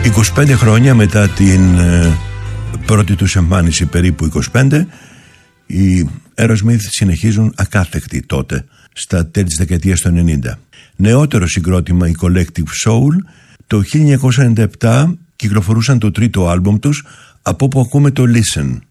25 χρόνια μετά την πρώτη τους εμφάνιση, περίπου 25, οι Aerosmith συνεχίζουν ακάθεκτοι τότε, στα τέλη της δεκαετίας του 90. Νεότερο συγκρότημα, η Collective Soul, το 1997 κυκλοφορούσαν το τρίτο άλμπουμ τους, από όπου ακούμε το Listen.